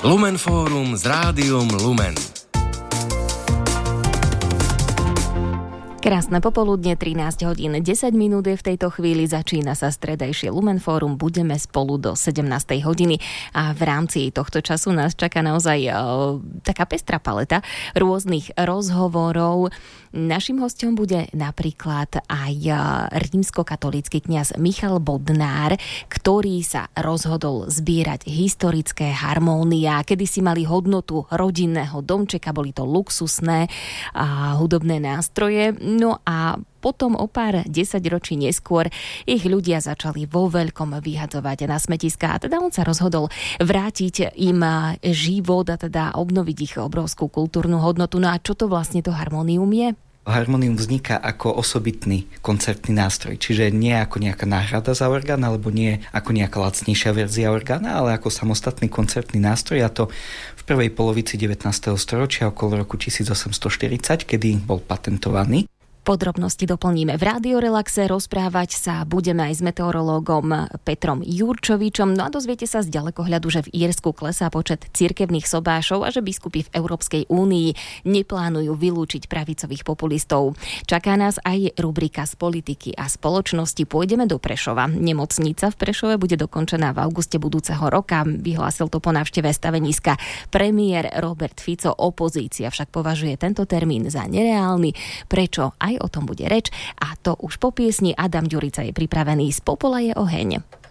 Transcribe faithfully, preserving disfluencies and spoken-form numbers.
Lumenfórum s Rádiom Lumen. Krásne popoludne, trinásť hodín desať minút je v tejto chvíli, začína sa stredajšie Lumenfórum, budeme spolu do sedemnástej hodiny a v rámci tohto času nás čaká naozaj o, taká pestrá paleta rôznych rozhovorov. Naším hosťom bude napríklad aj rímskokatolícky kňaz Michal Bodnár, ktorý sa rozhodol zbierať historické harmónia, kedy si mali hodnotu rodinného domčeka, boli to luxusné a hudobné nástroje. No a potom o pár desaťročí neskôr ich ľudia začali vo veľkom vyhadzovať na smetiská. A teda on sa rozhodol vrátiť im život a teda obnoviť ich obrovskú kultúrnu hodnotu. No a čo to vlastne to harmónium je? Harmónium vzniká ako osobitný koncertný nástroj, čiže nie ako nejaká náhrada za orgán, alebo nie ako nejaká lacnejšia verzia orgána, ale ako samostatný koncertný nástroj, a to v prvej polovici devätnásteho storočia okolo roku tisícosemstoštyridsať, kedy bol patentovaný. Podrobnosti doplníme v Rádiorelaxe, rozprávať sa budeme aj s meteorológom Petrom Jurčovičom. No a dozviete sa z ďalekohľadu, že v Írsku klesá počet cirkevných sobášov a že biskupy v Európskej únii neplánujú vylúčiť pravicových populistov. Čaká nás aj rubrika z politiky a spoločnosti. Pôjdeme do Prešova. Nemocnica v Prešove bude dokončená v auguste budúceho roka. Vyhlásil to po návšteve staveniska premiér Robert Fico. Opozícia však považuje tento termín za nereálny. Prečo? Aj o tom bude reč, a to už po piesni. Adam Ďurica je pripravený. Z popola je oheň.